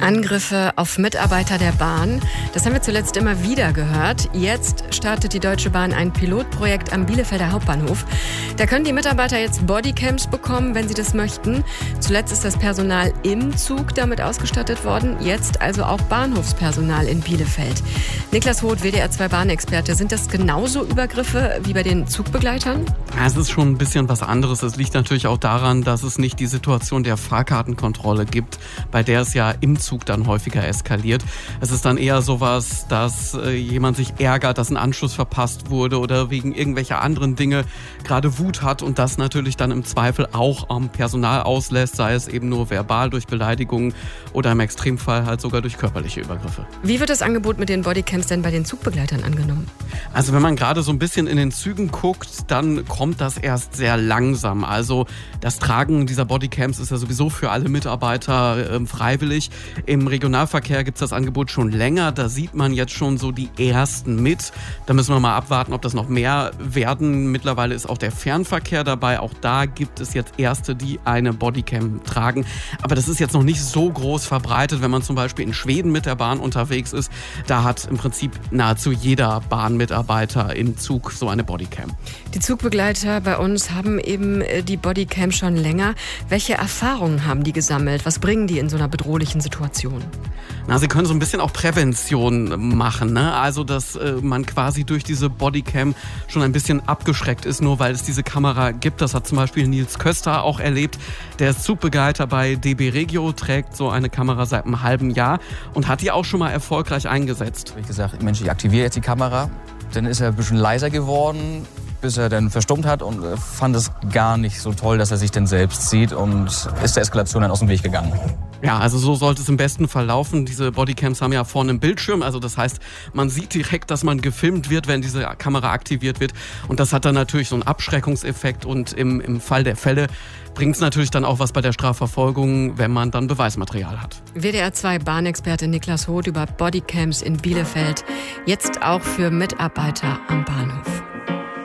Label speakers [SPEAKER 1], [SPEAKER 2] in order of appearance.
[SPEAKER 1] Angriffe auf Mitarbeiter der Bahn. Das haben wir zuletzt immer wieder gehört. Jetzt startet die Deutsche Bahn ein Pilotprojekt am Bielefelder Hauptbahnhof. Da können die Mitarbeiter jetzt Bodycams bekommen, wenn sie das möchten. Zuletzt ist das Personal im Zug damit ausgestattet worden. Jetzt also auch Bahnhofspersonal in Bielefeld. Niklas Hoth, WDR 2 Bahnexperte. Sind das genauso Übergriffe wie bei den Zugbegleitern?
[SPEAKER 2] Ja, es ist schon ein bisschen was anderes. Es liegt natürlich auch daran, dass es nicht die Situation der Fahrkartenkontrolle gibt, bei der es ja im Zug dann häufiger eskaliert. Es ist dann eher sowas, dass jemand sich ärgert, dass ein Anschluss verpasst wurde oder wegen irgendwelcher anderen Dinge gerade Wut hat und das natürlich dann im Zweifel auch am Personal auslässt, sei es eben nur verbal durch Beleidigungen oder im Extremfall halt sogar durch körperliche Übergriffe.
[SPEAKER 1] Wie wird das Angebot mit den Bodycams denn bei den Zugbegleitern angenommen?
[SPEAKER 2] Also wenn man gerade so ein bisschen in den Zügen guckt, dann kommt das erst sehr langsam. Also das Tragen dieser Bodycams ist ja sowieso für alle Mitarbeiter freiwillig. Im Regionalverkehr gibt es das Angebot schon länger. Da sieht man jetzt schon so die ersten mit. Da müssen wir mal abwarten, ob das noch mehr werden. Mittlerweile ist auch der Fernverkehr dabei. Auch da gibt es jetzt Erste, die eine Bodycam tragen. Aber das ist jetzt noch nicht so groß verbreitet. Wenn man zum Beispiel in Schweden mit der Bahn unterwegs ist, da hat im Prinzip nahezu jeder Bahnmitarbeiter im Zug so eine Bodycam.
[SPEAKER 1] Die Zugbegleiter bei uns haben eben die Bodycam schon länger. Welche Erfahrungen haben die gesammelt? Was bringen die in so einer bedrohlichen Situation?
[SPEAKER 2] Na, sie können so ein bisschen auch Prävention machen, ne? Also, dass man quasi durch diese Bodycam schon ein bisschen abgeschreckt ist, nur weil es diese Kamera gibt. Das hat zum Beispiel Nils Köster auch erlebt. Der ist Zugbegleiter bei DB Regio, trägt so eine Kamera seit einem halben Jahr und hat die auch schon mal erfolgreich eingesetzt.
[SPEAKER 3] Ich gesagt, Mensch, ich aktiviere jetzt die Kamera. Dann ist er ein bisschen leiser geworden, bis er dann verstummt hat und fand es gar nicht so toll, dass er sich dann selbst sieht und ist der Eskalation dann aus dem Weg gegangen.
[SPEAKER 2] Ja, also so sollte es im besten Fall laufen. Diese Bodycams haben ja vorne einen Bildschirm, also das heißt, man sieht direkt, dass man gefilmt wird, wenn diese Kamera aktiviert wird. Und das hat dann natürlich so einen Abschreckungseffekt und im Fall der Fälle bringt es natürlich dann auch was bei der Strafverfolgung, wenn man dann Beweismaterial hat.
[SPEAKER 1] WDR 2 Bahnexperte Niklas Hoth über Bodycams in Bielefeld, jetzt auch für Mitarbeiter am Bahnhof.